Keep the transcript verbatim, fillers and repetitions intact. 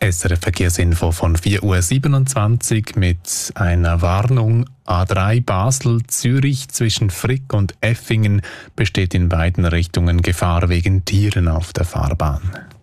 S R F Verkehrsinfo von vier Uhr siebenundzwanzig mit einer Warnung. A drei Basel-Zürich zwischen Frick und Effingen besteht in beiden Richtungen Gefahr wegen Tieren auf der Fahrbahn.